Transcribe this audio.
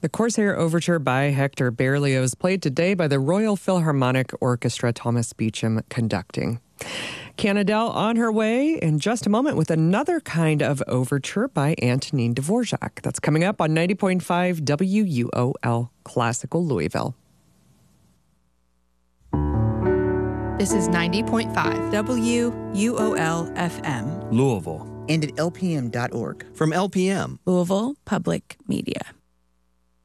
The Corsair Overture by Hector Berlioz, played today by the Royal Philharmonic Orchestra, Thomas Beecham conducting. Canadelle on her way in just a moment with another kind of overture by Antonin Dvorak. That's coming up on 90.5 WUOL Classical Louisville. This is 90.5 WUOL FM. Louisville. And at LPM.org. From LPM. Louisville Public Media.